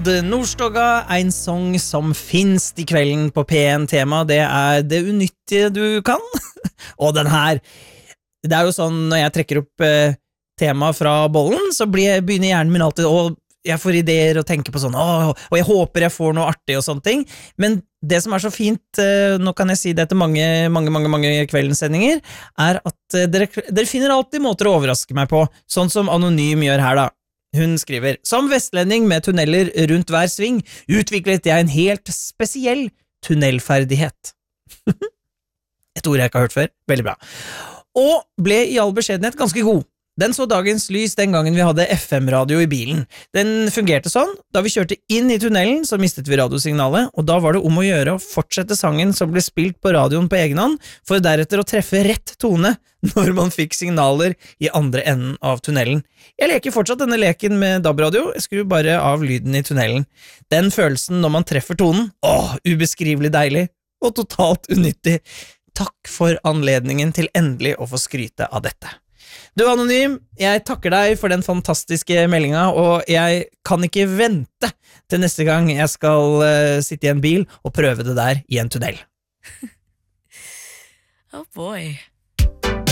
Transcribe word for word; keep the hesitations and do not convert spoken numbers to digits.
Odd Nordstoga, en sang som finnes i kvelden på P en tema, det er det unyttige du kan. Og den her, det er jo sånn, når jeg trekker opp eh, tema fra bollen, så blir, begynner hjernen min alltid, og jeg får ideer og tenker på sånn, åh, og jeg håper jeg får noe artig og sånne ting, men det som er så fint, eh, nå kan jeg si det etter mange, mange, mange, mange kveldens sendinger, er at eh, dere, dere finner alltid måter å overraske meg på, sånn som Anonym gjør her da. Hun skriver, som vestlending med tunneler rundt hver sving, utviklet jeg en helt spesiell tunnelferdighet. Et ord jeg ikke har hørt før, veldig bra. Og ble i all beskjedenhet ganske god. Den så dagens lys den gangen vi hadde F M-radio i bilen. Den fungerte sånn, da vi kjørte inn i tunnelen så mistet vi radiosignalet, og da var det om å gjøre å fortsette sangen som ble spilt på radioen på egen hånd, for deretter å treffe rett tone når man fikk signaler i andre enden av tunnelen. Jeg leker fortsatt denne leken med D A B-radio, jeg skrur bare av lyden i tunnelen. Den følelsen når man treffer tonen, åh, ubeskrivelig deilig, og totalt unyttig. Takk for anledningen til endelig å få skryte av dette. Du Anonym, jeg takker deg for den fantastiske meldinga, og jeg kan ikke vente til neste gang jeg skal uh, sitte i en bil og prøve det der i en tunnel. Oh boy.